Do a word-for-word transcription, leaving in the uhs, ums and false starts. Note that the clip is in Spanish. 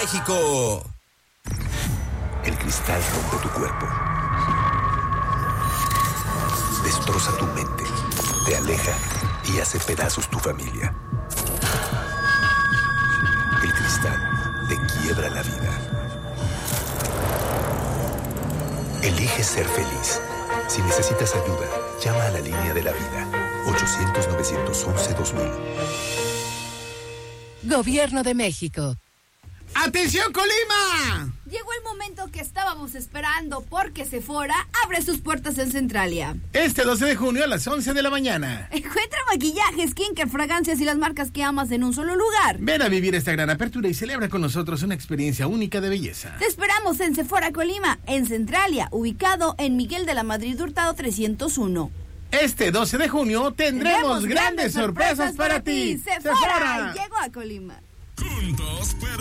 México. El cristal rompe tu cuerpo. Destroza tu mente. Te aleja y hace pedazos tu familia. El cristal te quiebra la vida. Elige ser feliz. Si necesitas ayuda, llama a la línea de la vida. ochocientos, novecientos once, dos mil. Gobierno de México. ¡Atención, Colima! Llegó el momento que estábamos esperando porque Sephora abre sus puertas en Centralia. Este doce de junio a las once de la mañana. Encuentra maquillaje, skincare, fragancias y las marcas que amas en un solo lugar. Ven a vivir esta gran apertura y celebra con nosotros una experiencia única de belleza. Te esperamos en Sephora Colima, en Centralia, ubicado en Miguel de la Madrid Hurtado trescientos uno. Este doce de junio tendremos, tendremos grandes sorpresas, sorpresas para ti. Sephora llegó a Colima. Juntos, pero